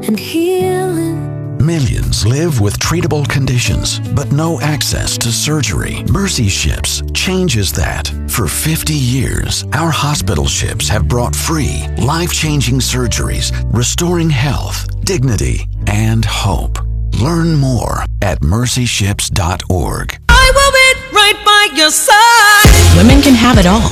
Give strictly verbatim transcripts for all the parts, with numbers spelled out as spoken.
and healing. Millions live with treatable conditions, but no access to surgery. Mercy Ships changes that. For fifty years, our hospital ships have brought free, life-changing surgeries, restoring health, dignity, and hope. Learn more at mercy ships dot org. I will be right by your side. Women can have it all,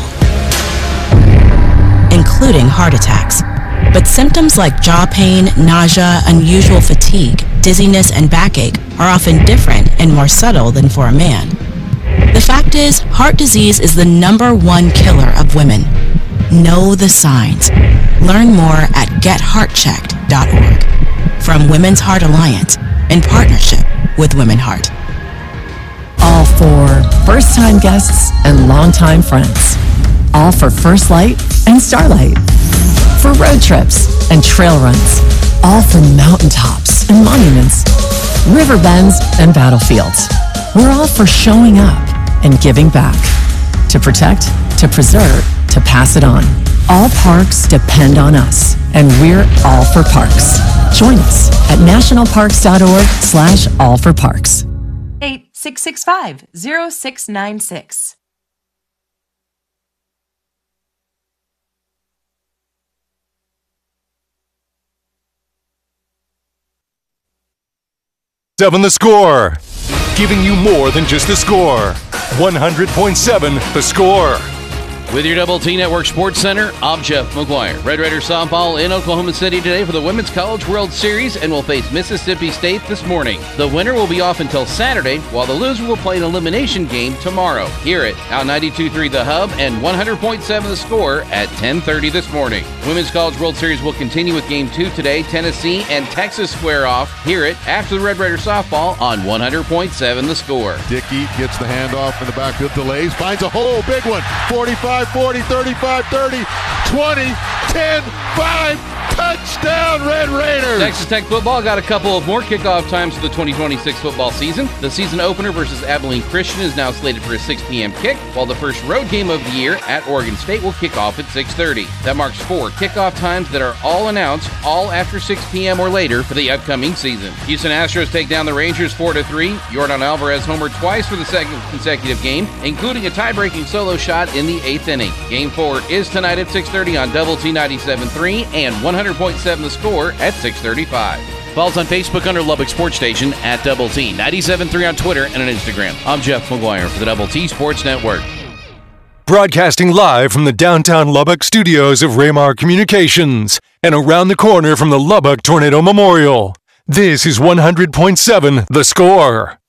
including heart attacks. But symptoms like jaw pain, nausea, unusual fatigue, dizziness, and backache are often different and more subtle than for a man. The fact is, heart disease is the number one killer of women. Know the signs. Learn more at get heart checked dot org. From Women's Heart Alliance, in partnership with Women Heart. All for first-time guests and longtime friends. All for First Light and Starlight. For road trips and trail runs. All for mountaintops and monuments. River bends and battlefields. We're all for showing up and giving back. To protect, to preserve, to pass it on. All parks depend on us, and we're all for parks. Join us at national parks dot org slash all for parks. eight six six five zero six nine six. Seven The Score, giving you more than just the score. one hundred point seven The Score. With your Double T Network Sports Center, I'm Jeff McGuire. Red Raiders softball in Oklahoma City today for the Women's College World Series and will face Mississippi State this morning. The winner will be off until Saturday, while the loser will play an elimination game tomorrow. Hear it out ninety-two point three The Hub and one hundred point seven The Score at ten thirty this morning. Women's College World Series will continue with Game two today. Tennessee and Texas square off. Hear it after the Red Raiders softball on one hundred point seven The Score. Dickey gets the handoff in the backfield, delays, finds a hole, big one, forty-five forty, thirty-five thirty, twenty, ten, five, touchdown Red Raiders! Texas Tech football got a couple of more kickoff times for the twenty twenty-six football season. The season opener versus Abilene Christian is now slated for a six p.m. kick, while the first road game of the year at Oregon State will kick off at six thirty. That marks four kickoff times that are all announced, all after six p.m. or later for the upcoming season. Houston Astros take down the Rangers four to three. Jordan Alvarez homered twice for the second consecutive game, including a tie-breaking solo shot in the eighth inning. Game four is tonight at six thirty on Double T ninety-seven point three and one hundred point seven The Score at six thirty-five. Follow us on Facebook under Lubbock Sports Station at Double T ninety-seven point three on Twitter and on Instagram. I'm Jeff McGuire for the Double T Sports Network. Broadcasting live from the downtown Lubbock studios of Raymar Communications and around the corner from the Lubbock Tornado Memorial. This is one hundred point seven The Score.